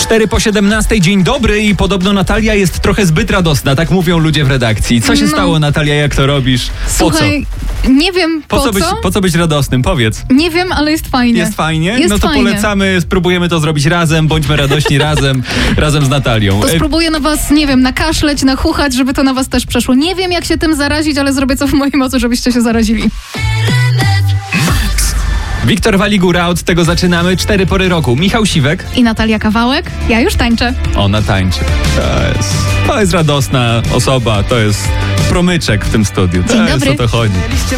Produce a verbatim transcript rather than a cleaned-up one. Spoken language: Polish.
cztery po siedemnastej, dzień dobry i podobno Natalia jest trochę zbyt radosna, tak mówią ludzie w redakcji. Co się No. stało, Natalia, jak to robisz? Po Słuchaj, co? nie wiem po, Po co, być, po co być radosnym? Powiedz. Nie wiem, ale jest fajnie. Jest fajnie? Jest no to fajnie. polecamy, spróbujemy to zrobić razem, bądźmy radośni razem, razem z Natalią. To E, spróbuję na was, nie wiem, nakaszleć, nachuchać, żeby to na was też przeszło. Nie wiem, jak się tym zarazić, ale zrobię co w mojej mocy, żebyście się zarazili. Wiktor wali górę, od tego zaczynamy. Cztery pory roku. Michał Siwek. I Natalia Kawałek, ja już tańczę. Ona tańczy. To jest, to jest radosna osoba, to jest promyczek w tym studiu. To Dzień jest dobry. o to chodzi.